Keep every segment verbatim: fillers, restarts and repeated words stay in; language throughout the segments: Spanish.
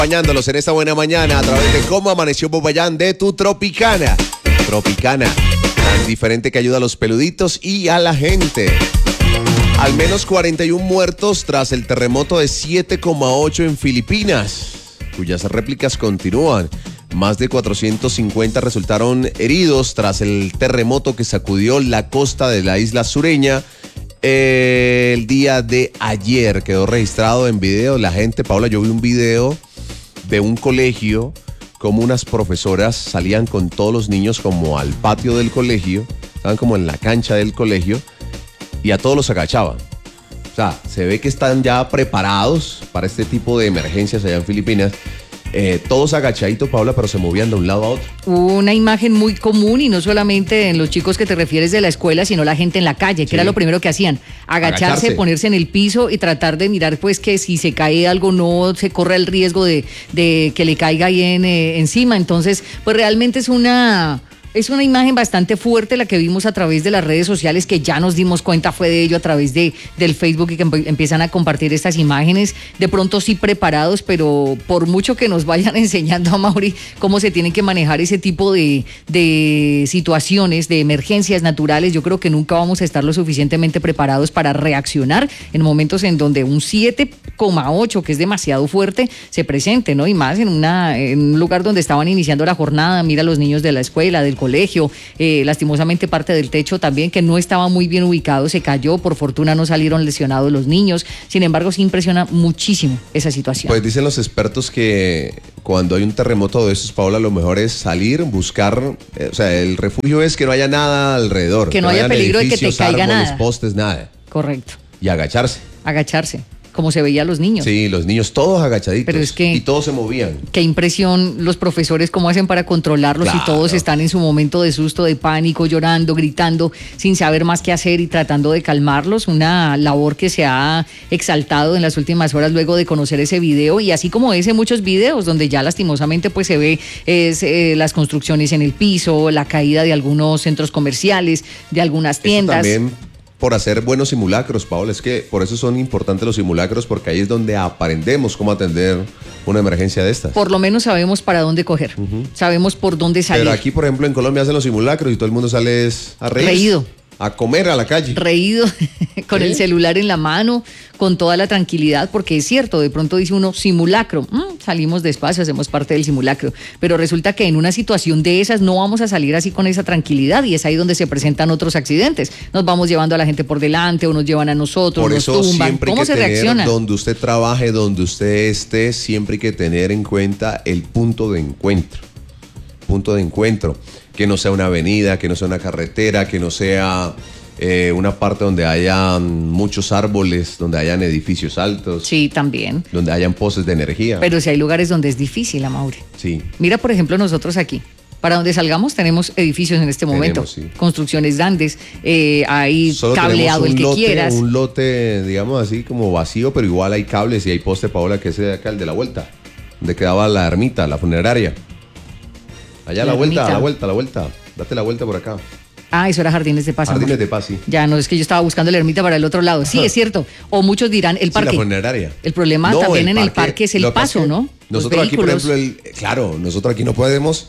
Acompañándolos en esta buena mañana a través de Cómo Amaneció Popayán de tu Tropicana. Tropicana, tan diferente que ayuda a los peluditos y a la gente. Al menos cuarenta y uno muertos tras el terremoto de siete coma ocho en Filipinas, cuyas réplicas continúan. Más de cuatrocientos cincuenta resultaron heridos tras el terremoto que sacudió la costa de la isla sureña eh, el día de ayer. Quedó registrado en video. La gente, Paula, yo vi un video de un colegio, como unas profesoras salían con todos los niños como al patio del colegio, estaban como en la cancha del colegio y a todos los agachaban. O sea, se ve que están ya preparados para este tipo de emergencias allá en Filipinas. Eh, todos agachaditos, Paula, pero se movían de un lado a otro. Una imagen muy común, y no solamente en los chicos que te refieres de la escuela, sino la gente en la calle, que sí. Era lo primero que hacían, agacharse, agacharse, ponerse en el piso y tratar de mirar pues que si se cae algo no se corre el riesgo de, de que le caiga ahí en, eh, encima. Entonces, pues realmente es una... Es una imagen bastante fuerte la que vimos a través de las redes sociales, que ya nos dimos cuenta fue de ello a través de, del Facebook, y que empiezan a compartir estas imágenes, de pronto sí preparados, pero por mucho que nos vayan enseñando a Mauri cómo se tienen que manejar ese tipo de, de situaciones, de emergencias naturales, yo creo que nunca vamos a estar lo suficientemente preparados para reaccionar en momentos en donde un siete coma ocho, que es demasiado fuerte, se presente, ¿no? Y más en, una, en un lugar donde estaban iniciando la jornada. Mira, los niños de la escuela, del colegio, eh, lastimosamente parte del techo también, que no estaba muy bien ubicado, se cayó. Por fortuna no salieron lesionados los niños. Sin embargo, sí impresiona muchísimo esa situación. Pues dicen los expertos que cuando hay un terremoto de esos, Paula, lo mejor es salir, buscar, eh, o sea, el refugio es que no haya nada alrededor. Que no haya peligro de que te caiga árboles, nada. postes, nada. Correcto. Y agacharse. Agacharse. Como se veía a los niños. Sí, los niños todos agachaditos. Pero es que, y todos se movían. Qué impresión los profesores, cómo hacen para controlarlos, claro. Y todos están en su momento de susto, de pánico, llorando, gritando, sin saber más qué hacer y tratando de calmarlos. Una labor que se ha exaltado en las últimas horas luego de conocer ese video, y así como ese, muchos videos donde ya lastimosamente pues se ve es, eh, las construcciones en el piso, la caída de algunos centros comerciales, de algunas tiendas. Eso también por hacer buenos simulacros, Paola, es que por eso son importantes los simulacros, porque ahí es donde aprendemos cómo atender una emergencia de estas. Por lo menos sabemos para dónde coger, uh-huh. Sabemos por dónde salir. Pero aquí, por ejemplo, en Colombia hacen los simulacros y todo el mundo sale a reír. Reído. A comer a la calle. Reído, con ¿sí? El celular en la mano, con toda la tranquilidad, porque es cierto, de pronto dice uno simulacro, mm, salimos despacio, hacemos parte del simulacro, pero resulta que en una situación de esas no vamos a salir así con esa tranquilidad, y es ahí donde se presentan otros accidentes. Nos vamos llevando a la gente por delante, o nos llevan a nosotros, por nos eso tumban. Siempre ¿Cómo hay que se tener, reacciona? Donde usted trabaje, donde usted esté, siempre hay que tener en cuenta el punto de encuentro. Punto de encuentro. Que no sea una avenida, que no sea una carretera, que no sea eh, una parte donde hayan muchos árboles, donde hayan edificios altos. Sí, también. Donde hayan postes de energía. Pero si hay lugares donde es difícil, Amaury. Sí. Mira, por ejemplo, nosotros aquí. Para donde salgamos tenemos edificios en este momento, tenemos, sí. Construcciones grandes, eh, hay Solo cableado el que lote, quieras. Un lote, digamos así, como vacío, pero igual hay cables y hay poste, Paola, que es de acá, el de la vuelta, donde quedaba la ermita, la funeraria. Allá la, la vuelta, a la vuelta, a la vuelta. Date la vuelta por acá. Ah, eso era Jardines de Paz. Jardines de Paz, sí. Ya, no, es que yo estaba buscando la ermita para el otro lado. Sí, es cierto. O muchos dirán el parque. Sí, la funeraria. El problema no, también el en parque, el parque es el paso, ¿no? Nosotros aquí, por ejemplo, el, claro, nosotros aquí no podemos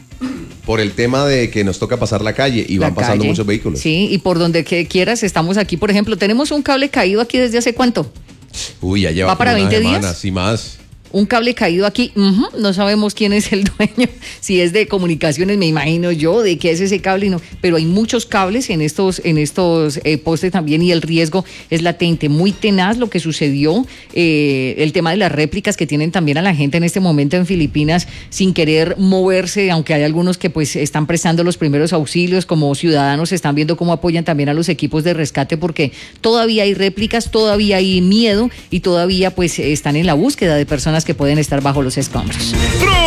por el tema de que nos toca pasar la calle y van pasando muchos vehículos. Sí, y por donde que quieras, estamos aquí, por ejemplo, tenemos un cable caído aquí desde hace ¿cuánto? Uy, ya lleva ¿Va para veinte días? días? Sí, más. Un cable caído aquí, uh-huh, no sabemos quién es el dueño, si es de comunicaciones, me imagino yo, de qué es ese cable, no, pero hay muchos cables en estos, en estos eh, postes también, y el riesgo es latente, muy tenaz lo que sucedió, eh, el tema de las réplicas que tienen también a la gente en este momento en Filipinas sin querer moverse, aunque hay algunos que pues están prestando los primeros auxilios, como ciudadanos están viendo cómo apoyan también a los equipos de rescate, porque todavía hay réplicas, todavía hay miedo, y todavía pues están en la búsqueda de personas que pueden estar bajo los escombros.